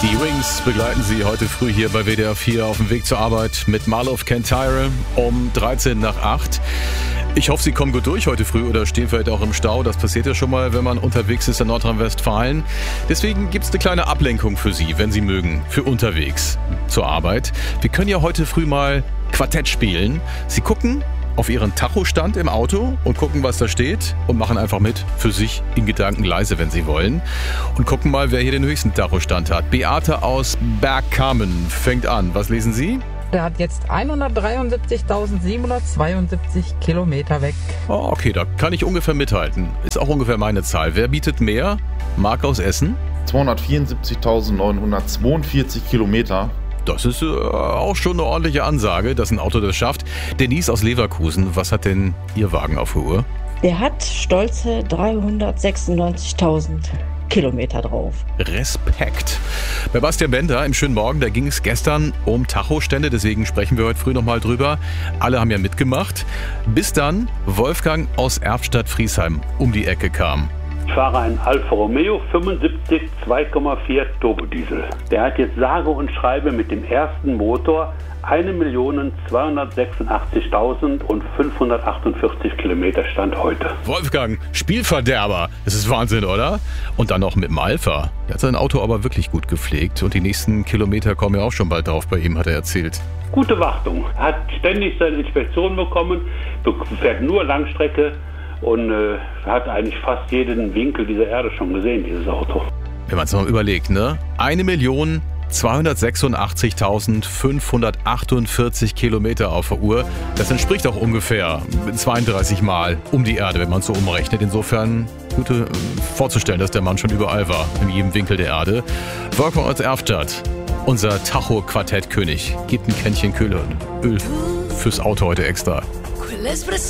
Die Wings begleiten Sie heute früh hier bei WDR 4 auf dem Weg zur Arbeit mit Mile of Kintyre um 13 nach 8. Ich hoffe, Sie kommen gut durch heute früh oder stehen vielleicht auch im Stau. Das passiert ja schon mal, wenn man unterwegs ist in Nordrhein-Westfalen. Deswegen gibt es eine kleine Ablenkung für Sie, wenn Sie mögen, für unterwegs zur Arbeit. Wir können ja heute früh mal Quartett spielen. Sie gucken auf Ihren Tachostand im Auto und gucken, was da steht und machen einfach mit für sich in Gedanken leise, wenn Sie wollen. Und gucken mal, wer hier den höchsten Tachostand hat. Beate aus Bergkamen fängt an. Was lesen Sie? Der hat jetzt 173.772 Kilometer weg. Oh, okay, da kann ich ungefähr mithalten. Ist auch ungefähr meine Zahl. Wer bietet mehr? Marc aus Essen? 274.942 Kilometer. Das ist auch schon eine ordentliche Ansage, dass ein Auto das schafft. Denise aus Leverkusen, was hat denn Ihr Wagen auf der Uhr? Der hat stolze 396.000 Kilometer drauf. Respekt. Bei Bastian Bender im schönen Morgen, da ging es gestern um Tachostände, deswegen sprechen wir heute früh nochmal drüber. Alle haben ja mitgemacht, bis dann Wolfgang aus Erftstadt-Friesheim um die Ecke kam. Ich fahre einen Alfa Romeo 75 2,4 Turbodiesel. Der hat jetzt sage und schreibe mit dem ersten Motor 1.286.548 Kilometer Stand heute. Wolfgang, Spielverderber. Das ist Wahnsinn, oder? Und dann noch mit dem Alpha. Der hat sein Auto aber wirklich gut gepflegt und die nächsten Kilometer kommen ja auch schon bald drauf bei ihm, hat er erzählt. Gute Wartung. Hat ständig seine Inspektion bekommen, fährt nur Langstrecke und hat eigentlich fast jeden Winkel dieser Erde schon gesehen, dieses Auto. Wenn man es mal überlegt, ne? 1.286.548 Kilometer auf der Uhr. Das entspricht auch ungefähr 32 Mal um die Erde, wenn man es so umrechnet. Insofern gut vorzustellen, dass der Mann schon überall war, in jedem Winkel der Erde. Wolfgang aus Erftstadt, unser Tacho-Quartett-König, gibt ein Kännchen Öl fürs Auto heute extra.